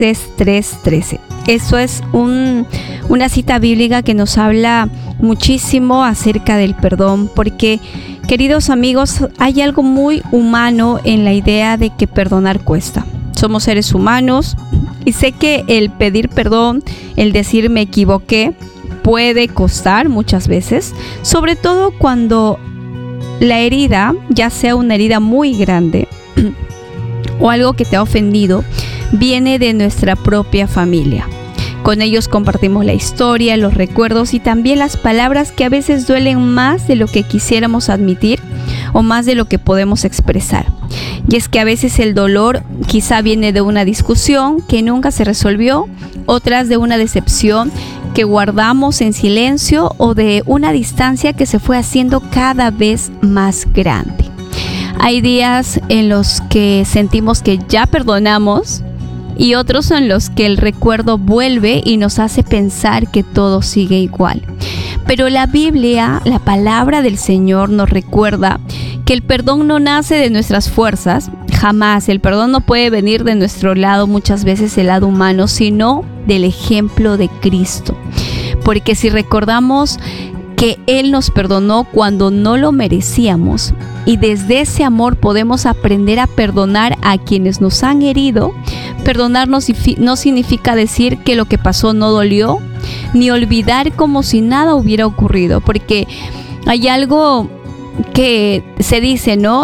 3:13. Eso es una cita bíblica que nos habla muchísimo acerca del perdón, porque, queridos amigos, hay algo muy humano en la idea de que perdonar cuesta. Somos seres humanos y sé que el pedir perdón, el decir me equivoqué, puede costar muchas veces, sobre todo cuando la herida, ya sea una herida muy grande o algo que te ha ofendido, viene de nuestra propia familia. Con ellos compartimos la historia, los recuerdos y también las palabras que a veces duelen más de lo que quisiéramos admitir o más de lo que podemos expresar. Y es que a veces el dolor quizá viene de una discusión que nunca se resolvió, otras de una decepción que guardamos en silencio o de una distancia que se fue haciendo cada vez más grande. Hay días en los que sentimos que ya perdonamos y otros en los que el recuerdo vuelve y nos hace pensar que todo sigue igual. Pero la Biblia, la palabra del Señor, nos recuerda que el perdón no nace de nuestras fuerzas, jamás. El perdón no puede venir de nuestro lado, muchas veces el lado humano, sino del ejemplo de Cristo. Porque si recordamos que Él nos perdonó cuando no lo merecíamos, y desde ese amor podemos aprender a perdonar a quienes nos han herido. Perdonar no significa decir que lo que pasó no dolió, ni olvidar como si nada hubiera ocurrido, porque hay algo que se dice, ¿no?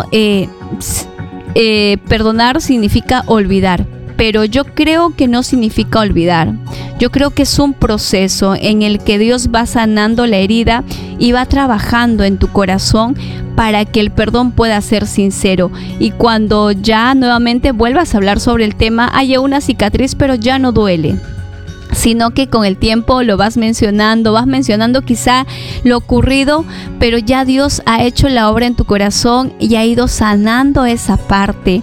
Perdonar significa olvidar, pero yo creo que no significa olvidar. Yo creo que es un proceso en el que Dios va sanando la herida y va trabajando en tu corazón para que el perdón pueda ser sincero. Y cuando ya nuevamente vuelvas a hablar sobre el tema, haya una cicatriz, pero ya no duele, sino que con el tiempo lo vas mencionando quizá lo ocurrido, pero ya Dios ha hecho la obra en tu corazón y ha ido sanando esa parte,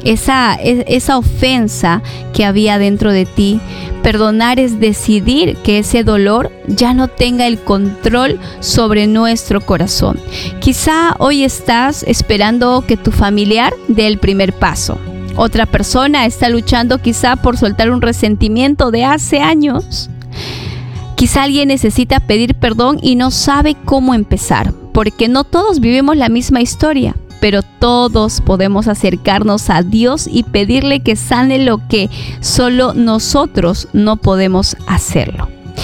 esa ofensa que había dentro de ti. Perdonar es decidir que ese dolor ya no tenga el control sobre nuestro corazón. Quizá hoy estás esperando que tu familiar dé el primer paso. Otra persona está luchando quizá por soltar un resentimiento de hace años. Quizá alguien necesita pedir perdón y no sabe cómo empezar, porque no todos vivimos la misma historia, pero todos podemos acercarnos a Dios y pedirle que sane lo que solo nosotros no podemos hacerlo.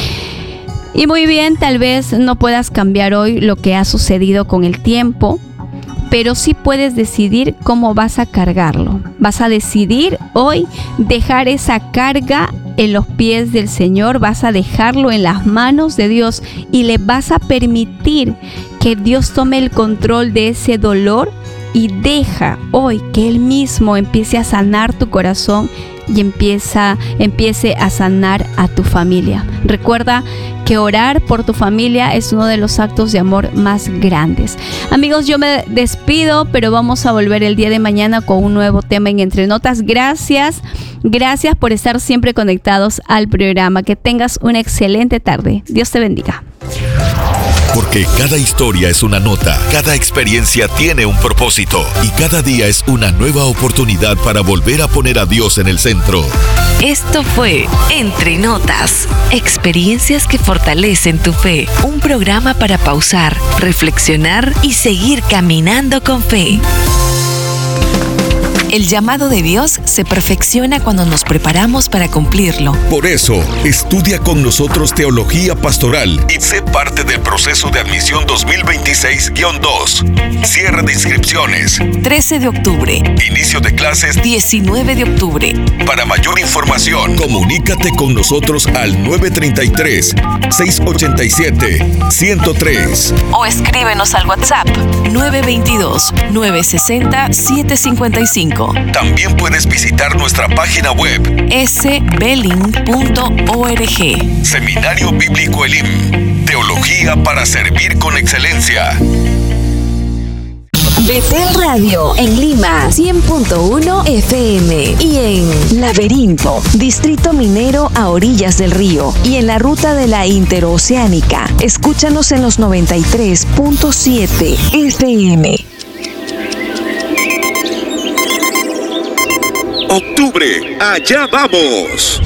Y muy bien, tal vez no puedas cambiar hoy lo que ha sucedido con el tiempo, pero sí puedes decidir cómo vas a cargarlo. Vas a decidir hoy dejar esa carga en los pies del Señor, vas a dejarlo en las manos de Dios y le vas a permitir que Dios tome el control de ese dolor y deja hoy que Él mismo empiece a sanar tu corazón y empiece a sanar a tu familia. Recuerda que orar por tu familia es uno de los actos de amor más grandes. Amigos, yo me despido, pero vamos a volver el día de mañana con un nuevo tema en Entre Notas. Gracias por estar siempre conectados al programa. Que tengas una excelente tarde. Dios te bendiga. Porque cada historia es una nota, cada experiencia tiene un propósito y cada día es una nueva oportunidad para volver a poner a Dios en el centro. Esto fue Entre Notas, experiencias que fortalecen tu fe. Un programa para pausar, reflexionar y seguir caminando con fe. El llamado de Dios se perfecciona cuando nos preparamos para cumplirlo. Por eso, estudia con nosotros Teología Pastoral y sé parte del proceso de admisión 2026-2. Cierre de inscripciones 13 de octubre. Inicio de clases 19 de octubre. Para mayor información, comunícate con nosotros al 933-687-103 o escríbenos al WhatsApp 922-960-755. También puedes visitar nuestra página web sbelling.org. Seminario Bíblico Elim. Teología para servir con excelencia. Betel Radio en Lima 100.1 FM y en Laberinto, Distrito Minero a orillas del río y en la ruta de la Interoceánica. Escúchanos en los 93.7 FM. Octubre. nombre. Allá vamos.